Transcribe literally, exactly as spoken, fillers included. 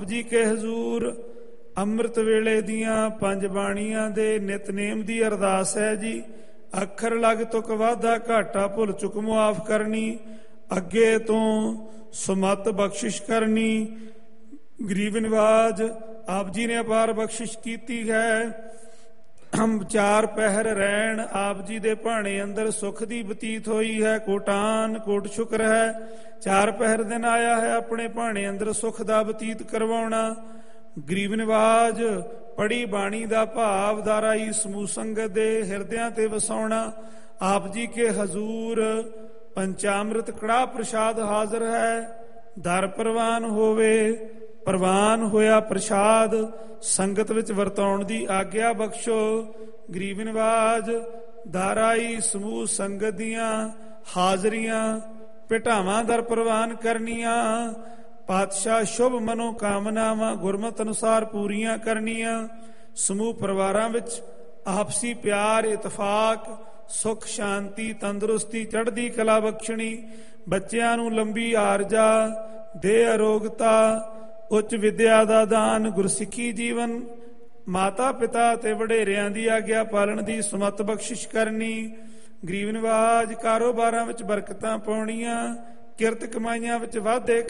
ਜੀ ਕੇ ਹਜ਼ੂਰ ਅੰਮ੍ਰਿਤ ਵੇਲੇ ਦੀਆਂ ਪੰਜ ਬਾਣੀਆਂ ਦੇ ਨਿਤਨੇਮ ਦੀ ਅਰਦਾਸ ਹੈ ਜੀ। ਅੱਖਰ ਲਗ ਤੁਕ ਵਾਧਾ ਘਾਟਾ ਭੁੱਲ ਚੁੱਕ ਮੁਆਫ ਕਰਨੀ, ਅੱਗੇ ਤੋਂ ਸੁਮਤ ਬਖਸ਼ਿਸ਼ ਕਰਨੀ। ਗਰੀਬ ਨਿਵਾਜ ਆਪ ਜੀ ਨੇ ਅਪਾਰ ਬਖਸ਼ਿਸ਼ ਕੀਤੀ ਹੈ। ਹਮ ਚਾਰ ਪਹਿਰ ਰਹਿਣ ਆਪ ਜੀ ਦੇ ਭਾਣੇ ਅੰਦਰ ਸੁਖ ਦੀ ਬਤੀਤ ਹੋਈ ਹੈ। ਕੋਟਾਨ ਕੋਟ ਸ਼ੁਕਰ ਹੈ। ਚਾਰ ਪਹਿਰ ਦਿਨ ਆਇਆ ਹੈ ਆਪਣੇ ਭਾਣੇ ਅੰਦਰ ਸੁਖ ਦਾ ਬਤੀਤ ਕਰਵਾਉਣਾ। ਗਰੀਬ ਨਿਵਾਜ ਪੜੀ ਬਾਣੀ ਦਾ ਭਾਵ ਦਾਰਾਈ ਸਮੂਹ ਸੰਗਤ ਦੇ ਹਿਰਦਿਆਂ ਤੇ ਵਸਾਉਣਾ। ਆਪ ਜੀ ਕੇ ਹਜ਼ੂਰ ਪੰਚਾਮ੍ਰਿਤ ਕੜਾ ਪ੍ਰਸ਼ਾਦ ਹਾਜ਼ਰ ਹੈ। ਦਰ ਪ੍ਰਵਾਨ ਹੋਵੇ, ਪ੍ਰਵਾਨ ਹੋਇਆ ਪ੍ਰਸ਼ਾਦ ਸੰਗਤ ਵਿੱਚ ਵਰਤਾਉਣ ਦੀ ਆਗਿਆ ਬਖਸ਼ੋ। ਗਰੀਬ ਨਿਵਾਜ ਦਾਰਾਈ ਸਮੂਹ ਸੰਗਤ ਦੀਆਂ ਹਾਜ਼ਰੀਆਂ ਭੇਟਾਵਾਂ ਦਰ ਪ੍ਰਵਾਨ ਕਰਨੀਆਂ। ਪਾਤਸ਼ਾਹ ਸ਼ੁਭ ਮਨੋ ਕਾਮਨਾਵਾਂ ਗੁਰਮਤਿ ਅਨੁਸਾਰ ਪੂਰੀਆਂ ਕਰਨੀਆਂ। ਸਮੂਹ ਪਰਿਵਾਰਾਂ ਵਿੱਚ ਆਪਸੀ ਪਿਆਰ ਇਤਫਾਕ ਸੁਖ ਸ਼ਾਂਤੀ ਤੰਦਰੁਸਤੀ ਚੜ੍ਹਦੀ ਕਲਾ ਬਖਸ਼ਣੀ। ਬੱਚਿਆਂ ਨੂੰ ਲੰਬੀ ਆਰਜਾ ਦੇ ਅਰੋਗਤਾ ਉੱਚ ਵਿਦਿਆ ਦਾ ਦਾਨ ਗੁਰਸਿੱਖੀ ਜੀਵਨ ਮਾਤਾ ਪਿਤਾ ਤੇ ਵਡੇਰਿਆਂ ਦੀ ਆਗਿਆ ਪਾਲਣ ਦੀ ਸੁਮਤ ਬਖਸ਼ਿਸ਼ ਕਰਨੀ। ਗਰੀਬ ਨਿਵਾਜ ਕਾਰੋਬਾਰਾਂ ਵਿੱਚ ਬਰਕਤਾਂ ਪਾਉਣੀਆਂ, ਕਿਰਤ ਕਮਾਈਆਂ ਵਿੱਚ ਵਾਧੇ